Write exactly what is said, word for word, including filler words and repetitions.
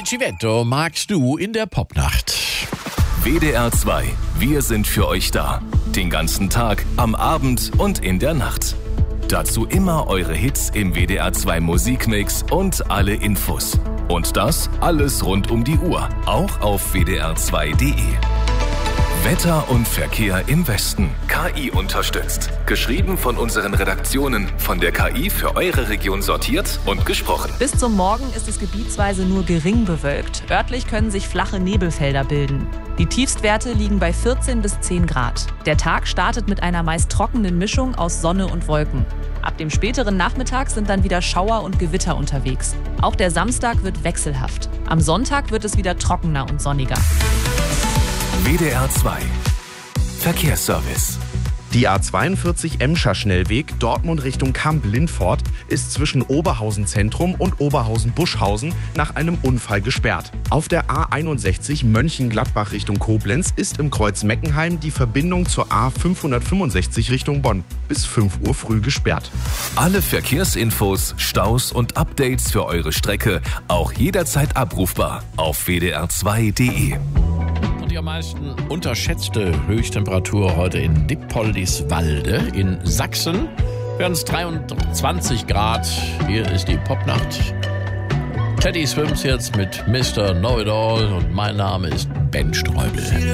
Chivento magst du in der Popnacht. W D R zwei. Wir sind für euch da. Den ganzen Tag, am Abend und in der Nacht. Dazu immer eure Hits im W D R zwei Musikmix und alle Infos. Und das alles rund um die Uhr, auch auf w d r zwei punkt d e. Wetter und Verkehr im Westen. K I unterstützt. Geschrieben von unseren Redaktionen. Von der K I für eure Region sortiert und gesprochen. Bis zum Morgen ist es gebietsweise nur gering bewölkt. Örtlich können sich flache Nebelfelder bilden. Die Tiefstwerte liegen bei vierzehn bis zehn Grad. Der Tag startet mit einer meist trockenen Mischung aus Sonne und Wolken. Ab dem späteren Nachmittag sind dann wieder Schauer und Gewitter unterwegs. Auch der Samstag wird wechselhaft. Am Sonntag wird es wieder trockener und sonniger. W D R zwei. Verkehrsservice. Die A zweiundvierzig Emscher Schnellweg Dortmund Richtung Kamp-Lindfort ist zwischen Oberhausen Zentrum und Oberhausen-Buschhausen nach einem Unfall gesperrt. Auf der A einundsechzig Mönchengladbach Richtung Koblenz ist im Kreuz Meckenheim die Verbindung zur A fünfhundertfünfundsechzig Richtung Bonn bis fünf Uhr früh gesperrt. Alle Verkehrsinfos, Staus und Updates für eure Strecke auch jederzeit abrufbar auf w d r zwei punkt d e. Die am meisten unterschätzte Höchsttemperatur heute in Dippoldiswalde in Sachsen. Werden es dreiundzwanzig Grad. Hier ist die Popnacht. Teddy Swims jetzt mit Mister Know-It-All und mein Name ist Ben Streubel.